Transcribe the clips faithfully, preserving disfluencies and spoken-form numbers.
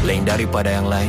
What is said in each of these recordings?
lain daripada yang lain.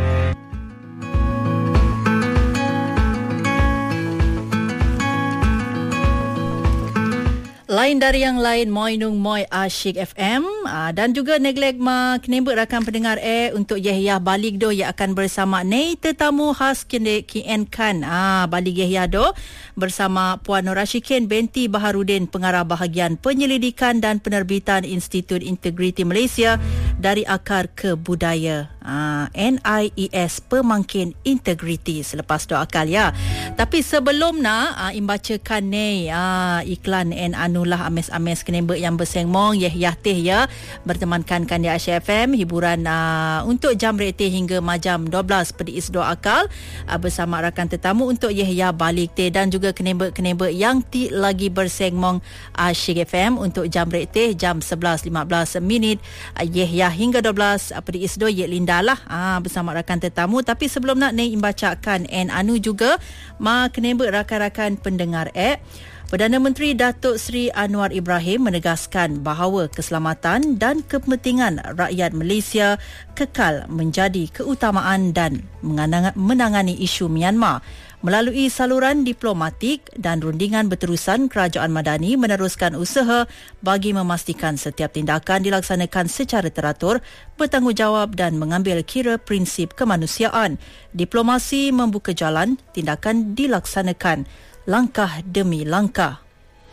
Lain dari yang lain, Moi Nung Moi Asyik F M, aa, dan juga neglek ma kenembek rakan pendengar eh untuk Yahya balik do yang akan bersama nei tetamu khas kene K N Kan. Ah balik Yahya do bersama Puan Nora Shikin binti Baharudin, pengarah bahagian penyelidikan dan penerbitan Institut Integriti Malaysia dari akar ke budaya. Ah N I E S Pemangkin Integriti selepas do akal ya. Tapi sebelum na aa, imbacakan nei ah iklan N anu lah ames-ames kenembek yang bersengmong Yahya teh ya bertemankan kan di Asyik F M hiburan uh, untuk jam reti hingga majam dua belas pedi isdo akal uh, bersama rakan tetamu untuk Yahya balik teh dan juga kenembek-kenembek yang ti lagi bersengmong Asyik F M untuk jam reti jam sebelas lima belas minit uh, Yahya hingga dua belas uh, pedi isdo ye Linda lah uh, bersama rakan tetamu. Tapi sebelum nak ni imbacakan en anu juga ma kenembek rakan-rakan pendengar eh Perdana Menteri Datuk Seri Anwar Ibrahim menegaskan bahawa keselamatan dan kepentingan rakyat Malaysia kekal menjadi keutamaan dan menangani isu Myanmar. Melalui saluran diplomatik dan rundingan berterusan, Kerajaan Madani meneruskan usaha bagi memastikan setiap tindakan dilaksanakan secara teratur, bertanggungjawab dan mengambil kira prinsip kemanusiaan. Diplomasi membuka jalan, tindakan dilaksanakan langkah demi langkah.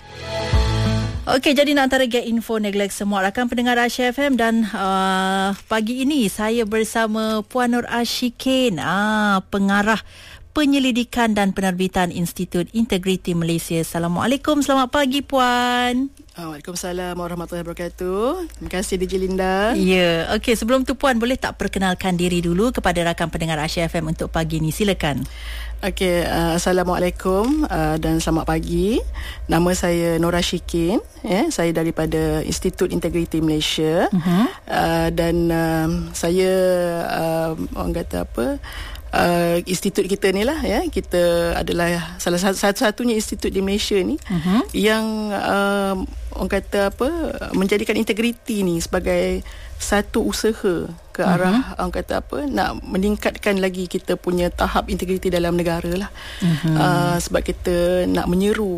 Okey, jadi nak antara get info neglek semua rakan pendengar Asyik F M dan uh, pagi ini saya bersama Puan Nur Ashikin, uh, pengarah penyelidikan dan penerbitan Institut Integriti Malaysia. Assalamualaikum, selamat pagi Puan. Waalaikumsalam warahmatullahi wabarakatuh. Terima kasih D J Linda. Ya, okey, sebelum tu Puan boleh tak perkenalkan diri dulu kepada rakan pendengar Asyik F M untuk pagi ni, silakan. Okey, uh, Assalamualaikum uh, dan selamat pagi. Nama saya Nora Shikin, ya, saya daripada Institut Integriti Malaysia. Uh-huh. Uh, dan uh, saya uh, orang kata apa? Uh, institut kita ni lah ya, kita adalah salah satu-satunya institut di Malaysia ni uh-huh. yang uh, orang kata apa menjadikan integriti ni sebagai satu usaha ke arah uh-huh. orang kata apa nak meningkatkan lagi kita punya tahap integriti dalam negara lah. Uh-huh. Uh, sebab kita nak menyeru